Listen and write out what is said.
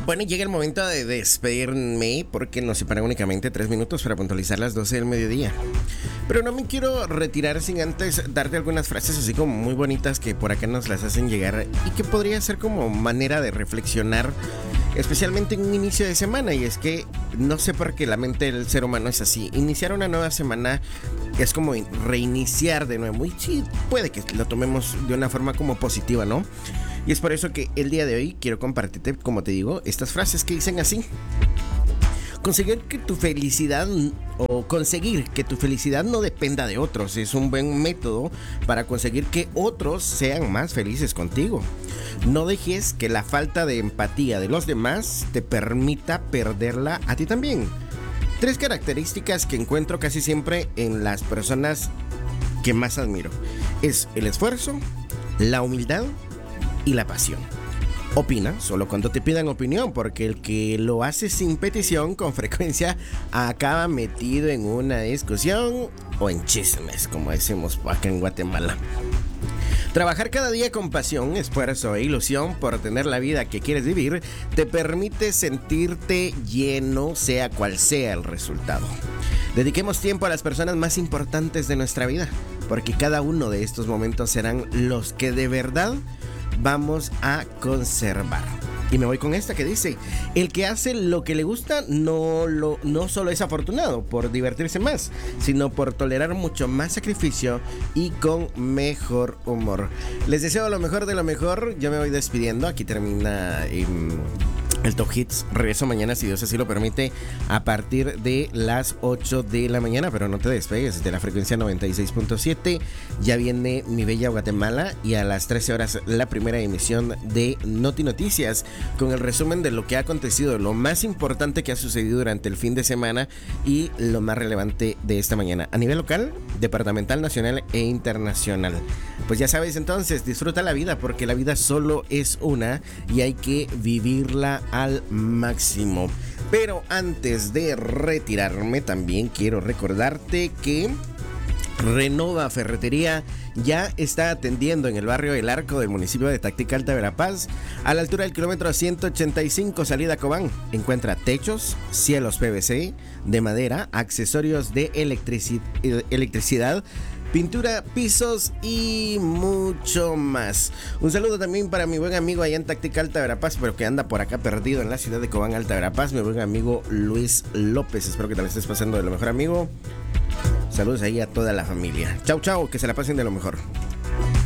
Bueno, llega el momento de despedirme porque nos separan únicamente 3 minutos para puntualizar las 12 del mediodía. Pero no me quiero retirar sin antes darte algunas frases así como muy bonitas que por acá nos las hacen llegar y que podría ser como manera de reflexionar, especialmente en un inicio de semana. Y es que no sé por qué la mente del ser humano es así. Iniciar una nueva semana es como reiniciar de nuevo. Y sí, puede que lo tomemos de una forma como positiva, ¿no? Y es por eso que el día de hoy quiero compartirte, como te digo, estas frases que dicen así. Conseguir que tu felicidad no dependa de otros es un buen método para conseguir que otros sean más felices contigo. No dejes que la falta de empatía de los demás te permita perderla a ti también. 3 características que encuentro casi siempre en las personas que más admiro. Es el esfuerzo, la humildad y la pasión. Opina solo cuando te pidan opinión, porque el que lo hace sin petición con frecuencia acaba metido en una discusión o en chismes, como decimos acá en Guatemala. Trabajar cada día con pasión, esfuerzo e ilusión por tener la vida que quieres vivir te permite sentirte lleno, sea cual sea el resultado. Dediquemos tiempo a las personas más importantes de nuestra vida, porque cada uno de estos momentos serán los que de verdad vamos a conservar. Y me voy con esta que dice: el que hace lo que le gusta no solo es afortunado por divertirse más, sino por tolerar mucho más sacrificio y con mejor humor. Les deseo lo mejor de lo mejor. Yo me voy despidiendo. Aquí termina el Top Hits. Regreso mañana, si Dios así lo permite, a partir de las 8 de la mañana. Pero no te despegues de la frecuencia 96.7. Ya viene Mi Bella Guatemala. Y a las 13 horas la primera emisión de Noti Noticias, con el resumen de lo que ha acontecido, lo más importante que ha sucedido durante el fin de semana y lo más relevante de esta mañana, a nivel local, departamental, nacional e internacional. Pues ya sabes, entonces, disfruta la vida, porque la vida solo es una y hay que vivirla al máximo. Pero antes de retirarme, también quiero recordarte que Renova Ferretería ya está atendiendo en el barrio El Arco del municipio de Tacticalta, Verapaz, a la altura del kilómetro 185, salida a Cobán. Encuentra techos, cielos PVC, de madera, accesorios de electricidad, pintura, pisos y mucho más. Un saludo también para mi buen amigo allá en Tacticalta, Verapaz, pero que anda por acá perdido en la ciudad de Cobán, Alta Verapaz, mi buen amigo Luis López. Espero que te la estés pasando de lo mejor, amigo. Saludos ahí a toda la familia. Chau, chau, que se la pasen de lo mejor.